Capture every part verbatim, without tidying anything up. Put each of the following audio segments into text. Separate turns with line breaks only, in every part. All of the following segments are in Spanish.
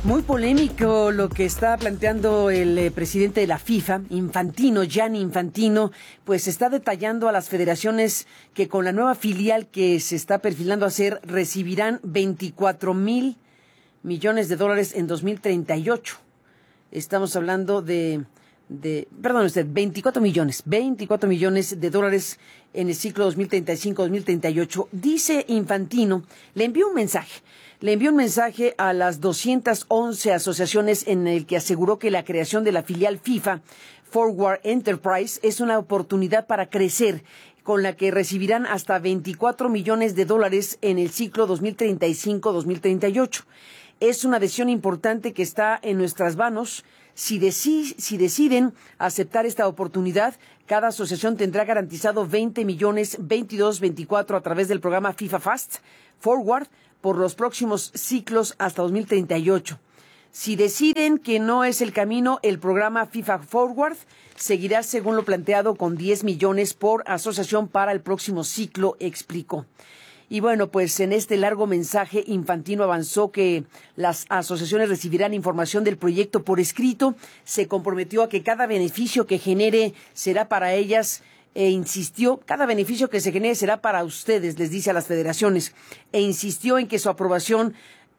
Muy polémico lo que está planteando el eh, presidente de la FIFA, Infantino, Gianni Infantino, pues está detallando a las federaciones que con la nueva filial que se está perfilando a hacer recibirán veinticuatro mil millones de dólares en dos mil treinta y ocho. Estamos hablando de, de, perdón usted, veinticuatro millones, veinticuatro millones de dólares en el ciclo dos mil treinta y cinco a dos mil treinta y ocho. Dice Infantino, le envió un mensaje. Le envió un mensaje a las doscientas once asociaciones en el que aseguró que la creación de la filial FIFA Forward Enterprise es una oportunidad para crecer, con la que recibirán hasta veinticuatro millones de dólares en el ciclo dos mil treinta y cinco a dos mil treinta y ocho. Es una decisión importante que está en nuestras manos. Si, deci- si deciden aceptar esta oportunidad, cada asociación tendrá garantizado veinte millones, veintidós, veinticuatro a través del programa FIFA Fast Forward por los próximos ciclos hasta dos mil treinta y ocho. Si deciden que no es el camino, el programa FIFA Forward seguirá según lo planteado con diez millones por asociación para el próximo ciclo, explicó. Y bueno, pues en este largo mensaje, Infantino avanzó que las asociaciones recibirán información del proyecto por escrito, se comprometió a que cada beneficio que genere será para ellas, e insistió, cada beneficio que se genere será para ustedes, les dice a las federaciones, e insistió en que su aprobación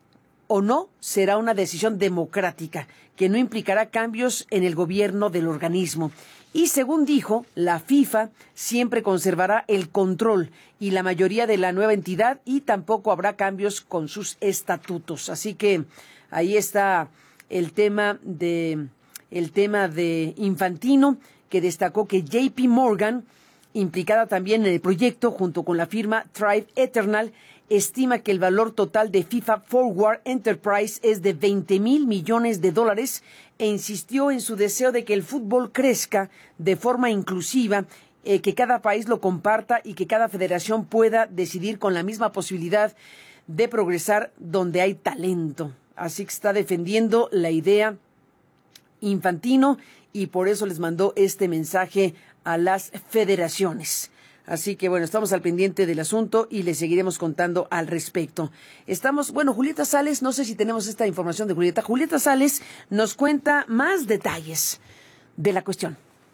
o no será una decisión democrática, que no implicará cambios en el gobierno del organismo. Y según dijo, la FIFA siempre conservará el control y la mayoría de la nueva entidad y tampoco habrá cambios con sus estatutos. Así que ahí está el tema de, el tema de Infantino, que destacó que J P Morgan, implicada también en el proyecto junto con la firma Thrive Eternal, estima que el valor total de FIFA Forward Enterprise es de veinte mil millones de dólares e insistió en su deseo de que el fútbol crezca de forma inclusiva, eh, que cada país lo comparta y que cada federación pueda decidir con la misma posibilidad de progresar donde hay talento. Así que está defendiendo la idea Infantino y por eso les mandó este mensaje a las federaciones. Así que bueno, estamos al pendiente del asunto y les seguiremos contando al respecto. Estamos, bueno, Julieta Sales, no sé si tenemos esta información de Julieta. Julieta Sales nos cuenta más detalles de la cuestión.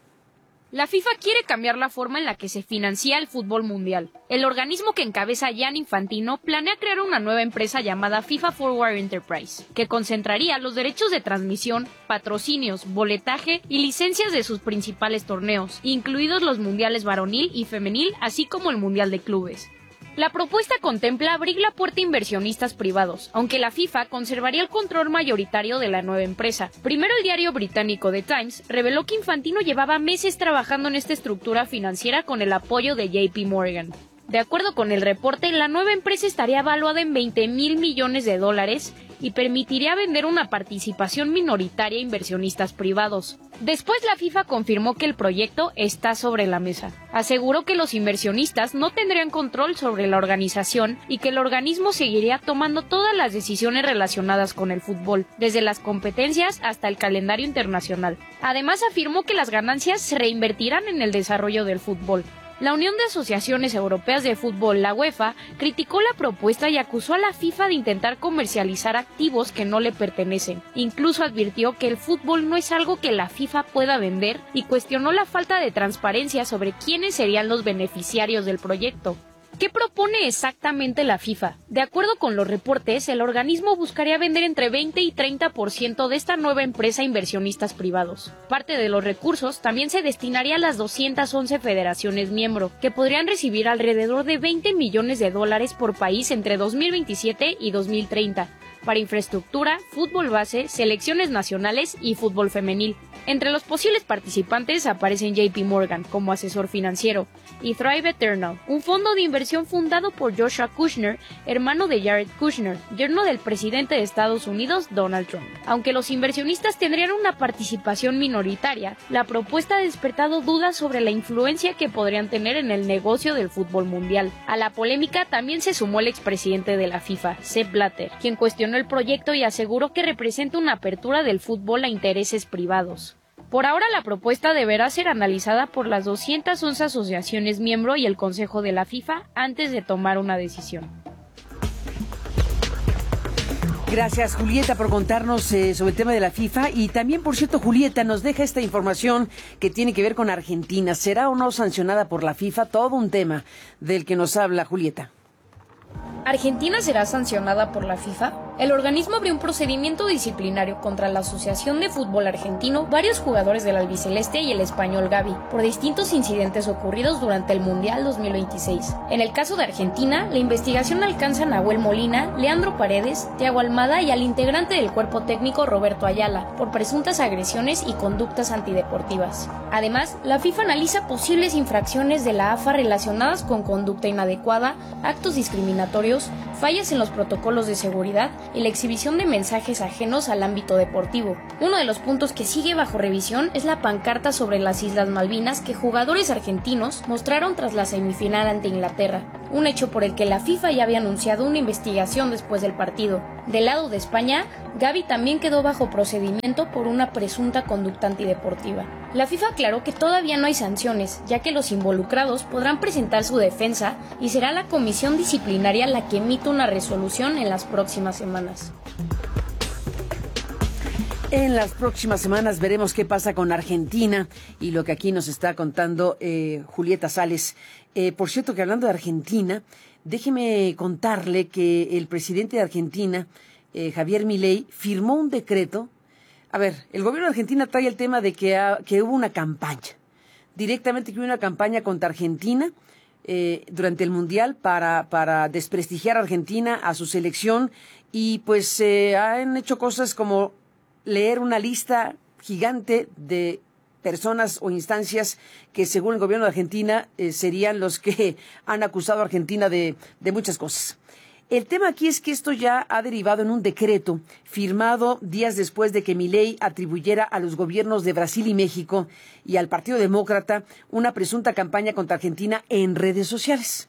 La FIFA quiere cambiar la forma en la que se financia el fútbol mundial. El organismo que encabeza Gianni Infantino planea crear una nueva empresa llamada FIFA Forward Enterprise, que concentraría los derechos de transmisión, patrocinios, boletaje y licencias de sus principales torneos, incluidos los mundiales varonil y femenil, así como el mundial de clubes. La propuesta contempla abrir la puerta a inversionistas privados, aunque la FIFA conservaría el control mayoritario de la nueva empresa. Primero, el diario británico The Times reveló que Infantino llevaba meses trabajando en esta estructura financiera con el apoyo de J P Morgan. De acuerdo con el reporte, la nueva empresa estaría valuada en veinte mil millones de dólares y permitiría vender una participación minoritaria a inversionistas privados. Después, la FIFA confirmó que el proyecto está sobre la mesa. Aseguró que los inversionistas no tendrían control sobre la organización y que el organismo seguiría tomando todas las decisiones relacionadas con el fútbol, desde las competencias hasta el calendario internacional. Además, afirmó que las ganancias se reinvertirán en el desarrollo del fútbol. La Unión de Asociaciones Europeas de Fútbol, la UEFA, criticó la propuesta y acusó a la FIFA de intentar comercializar activos que no le pertenecen. Incluso advirtió que el fútbol no es algo que la FIFA pueda vender y cuestionó la falta de transparencia sobre quiénes serían los beneficiarios del proyecto. ¿Qué propone exactamente la FIFA? De acuerdo con los reportes, el organismo buscaría vender entre veinte y treinta por ciento de esta nueva empresa a inversionistas privados. Parte de los recursos también se destinaría a las doscientas once federaciones miembro, que podrían recibir alrededor de veinte millones de dólares por país entre dos mil veintisiete y dos mil treinta, para infraestructura, fútbol base, selecciones nacionales y fútbol femenil. Entre los posibles participantes aparecen J P Morgan como asesor financiero y Thrive Eternal, un fondo de inversión fundado por Joshua Kushner, hermano de Jared Kushner, yerno del presidente de Estados Unidos, Donald Trump. Aunque los inversionistas tendrían una participación minoritaria, la propuesta ha despertado dudas sobre la influencia que podrían tener en el negocio del fútbol mundial. A la polémica también se sumó el expresidente de la FIFA, Sepp Blatter, quien cuestionó el proyecto y aseguró que representa una apertura del fútbol a intereses privados. Por ahora, la propuesta deberá ser analizada por las doscientas once asociaciones miembro y el Consejo de la FIFA antes de tomar una decisión.
Gracias, Julieta, por contarnos eh, sobre el tema de la FIFA. Y también, por cierto, Julieta nos deja esta información que tiene que ver con Argentina. ¿Será o no sancionada por la FIFA? Todo un tema del que nos habla Julieta.
¿Argentina será sancionada por la FIFA? El organismo abrió un procedimiento disciplinario contra la Asociación de Fútbol Argentino, varios jugadores del albiceleste y el español Gavi, por distintos incidentes ocurridos durante el Mundial dos mil veintiséis. En el caso de Argentina, la investigación alcanza a Nahuel Molina, Leandro Paredes, Thiago Almada y al integrante del cuerpo técnico Roberto Ayala, por presuntas agresiones y conductas antideportivas. Además, la FIFA analiza posibles infracciones de la A F A relacionadas con conducta inadecuada, actos discriminatorios, fallas en los protocolos de seguridad y la exhibición de mensajes ajenos al ámbito deportivo. Uno de los puntos que sigue bajo revisión es la pancarta sobre las Islas Malvinas que jugadores argentinos mostraron tras la semifinal ante Inglaterra, un hecho por el que la FIFA ya había anunciado una investigación después del partido. Del lado de España, Gavi también quedó bajo procedimiento por una presunta conducta antideportiva. La FIFA aclaró que todavía no hay sanciones, ya que los involucrados podrán presentar su defensa y será la comisión disciplinaria la que emita una resolución en las próximas semanas.
En las próximas semanas veremos qué pasa con Argentina y lo que aquí nos está contando eh, Julieta Sales. Eh, por cierto, que hablando de Argentina, déjeme contarle que el presidente de Argentina, eh, Javier Milei, firmó un decreto. A ver, el gobierno de Argentina trae el tema de que, ha, que hubo una campaña, directamente que hubo una campaña contra Argentina eh, durante el Mundial para, para desprestigiar a Argentina, a su selección, y pues eh, han hecho cosas como leer una lista gigante de personas o instancias que según el gobierno de Argentina eh, serían los que han acusado a Argentina de, de muchas cosas. El tema aquí es que esto ya ha derivado en un decreto firmado días después de que Milei atribuyera a los gobiernos de Brasil y México y al Partido Demócrata una presunta campaña contra Argentina en redes sociales.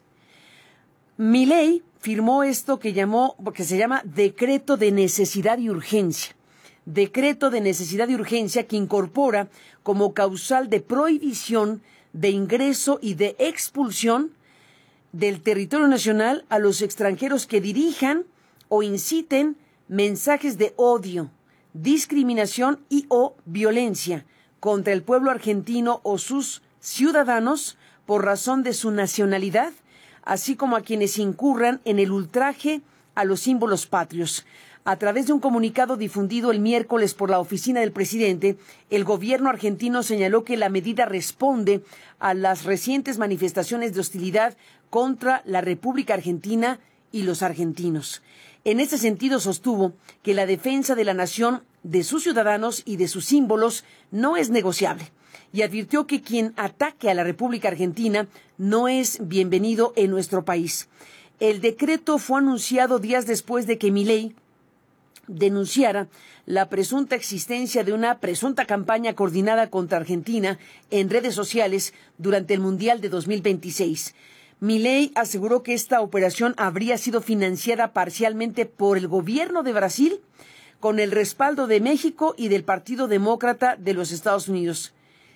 Milei firmó esto que llamó, que se llama Decreto de Necesidad y Urgencia. Decreto de Necesidad y Urgencia que incorpora como causal de prohibición de ingreso y de expulsión del territorio nacional a los extranjeros que dirijan o inciten mensajes de odio, discriminación y o violencia contra el pueblo argentino o sus ciudadanos por razón de su nacionalidad, así como a quienes incurran en el ultraje a los símbolos patrios. A través de un comunicado difundido el miércoles por la oficina del presidente, el gobierno argentino señaló que la medida responde a las recientes manifestaciones de hostilidad contra la República Argentina y los argentinos. En ese sentido, sostuvo que la defensa de la nación, de sus ciudadanos y de sus símbolos no es negociable, y advirtió que quien ataque a la República Argentina no es bienvenido en nuestro país. El decreto fue anunciado días después de que Milei denunciara la presunta existencia de una presunta campaña coordinada contra Argentina en redes sociales durante el Mundial de dos mil veintiséis. Milei aseguró que esta operación habría sido financiada parcialmente por el gobierno de Brasil, con el respaldo de México y del Partido Demócrata de los Estados Unidos.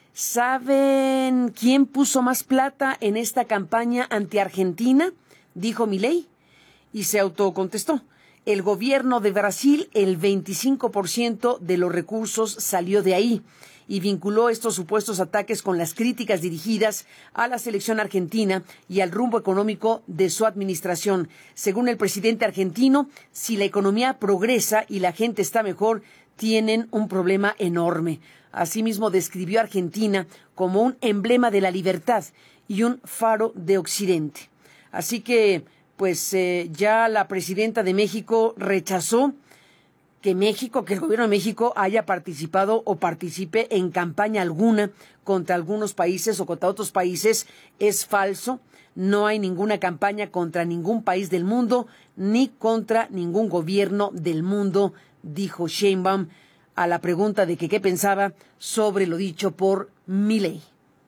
¿Saben quién puso más plata en esta campaña anti-Argentina?, dijo Milei, y se autocontestó. El gobierno de Brasil, el veinticinco por ciento de los recursos salió de ahí, y vinculó estos supuestos ataques con las críticas dirigidas a la selección argentina y al rumbo económico de su administración. Según el presidente argentino, si la economía progresa y la gente está mejor, tienen un problema enorme. Asimismo, describió a Argentina como un emblema de la libertad y un faro de Occidente. Así que pues eh, ya la presidenta de México rechazó que México, que el gobierno de México haya participado o participe en campaña alguna contra algunos países o contra otros países. Es falso. No hay ninguna campaña contra ningún país del mundo ni contra ningún gobierno del mundo, dijo Sheinbaum a la pregunta de que qué pensaba sobre lo dicho por Milei.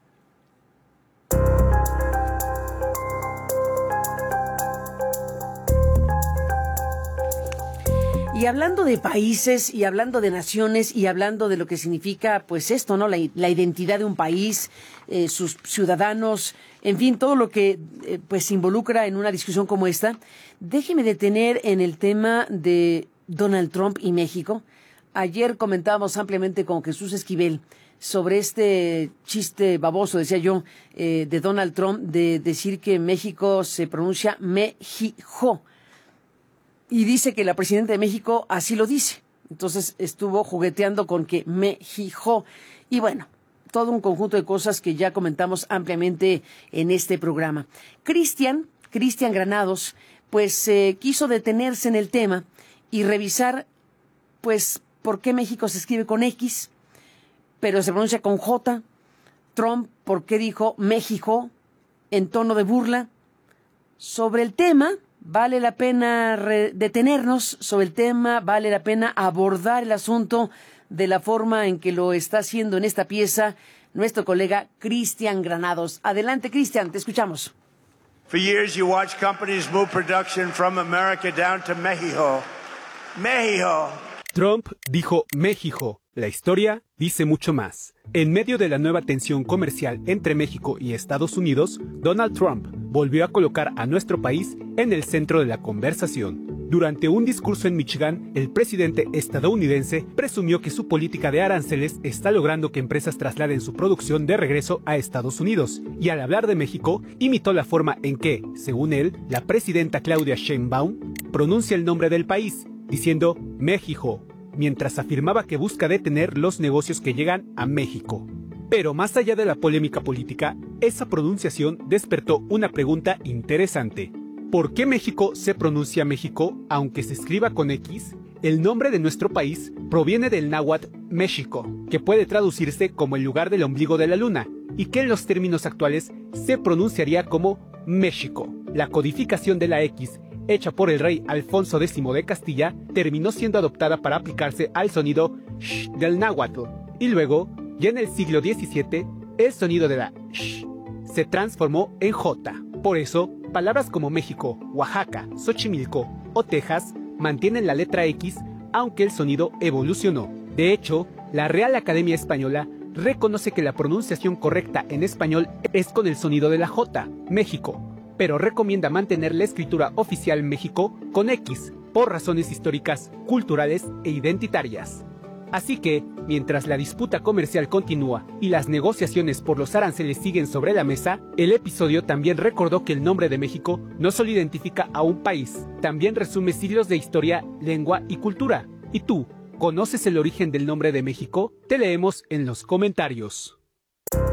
Y hablando de países y hablando de naciones y hablando de lo que significa pues esto, ¿no? La, la identidad de un país, eh, sus ciudadanos, en fin, todo lo que eh, pues se involucra en una discusión como esta, déjeme detener en el tema de Donald Trump y México. Ayer comentábamos ampliamente con Jesús Esquivel sobre este chiste baboso, decía yo, eh, de Donald Trump, de decir que México se pronuncia Mexijo. Y dice que la presidenta de México así lo dice. Entonces estuvo jugueteando con que Mexijo. Y bueno, todo un conjunto de cosas que ya comentamos ampliamente en este programa. Cristian, Cristian Granados, pues eh, quiso detenerse en el tema y revisar, pues, por qué México se escribe con X, pero se pronuncia con J. Trump, por qué dijo México en tono de burla. Sobre el tema, vale la pena detenernos, sobre el tema, vale la pena abordar el asunto de la forma en que lo está haciendo en esta pieza nuestro colega Cristian Granados. Adelante, Cristian, te escuchamos.
For years you watch companies move production from America down to Mexico. Mexico.
Trump dijo México. La historia dice mucho más. En medio de la nueva tensión comercial entre México y Estados Unidos, Donald Trump volvió a colocar a nuestro país en el centro de la conversación. Durante un discurso en Michigan, el presidente estadounidense presumió que su política de aranceles está logrando que empresas trasladen su producción de regreso a Estados Unidos, y al hablar de México, imitó la forma en que, según él, la presidenta Claudia Sheinbaum pronuncia el nombre del país, diciendo México, mientras afirmaba que busca detener los negocios que llegan a México. Pero más allá de la polémica política, esa pronunciación despertó una pregunta interesante. ¿Por qué México se pronuncia México aunque se escriba con X? El nombre de nuestro país proviene del náhuatl México, que puede traducirse como el lugar del ombligo de la luna, y que en los términos actuales se pronunciaría como México. La codificación de la X, hecha por el rey Alfonso décimo de Castilla, terminó siendo adoptada para aplicarse al sonido sh del náhuatl, y luego, ya en el siglo diecisiete, el sonido de la sh se transformó en J. Por eso, palabras como México, Oaxaca, Xochimilco o Texas mantienen la letra X, aunque el sonido evolucionó. De hecho, la Real Academia Española reconoce que la pronunciación correcta en español es con el sonido de la J, México, pero recomienda mantener la escritura oficial México con X, por razones históricas, culturales e identitarias. Así que, mientras la disputa comercial continúa y las negociaciones por los aranceles siguen sobre la mesa, el episodio también recordó que el nombre de México no solo identifica a un país, también resume siglos de historia, lengua y cultura. ¿Y tú, conoces el origen del nombre de México? Te leemos en los comentarios.